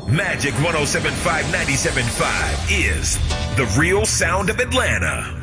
Magic 107.5, 97.5 is the real sound of Atlanta.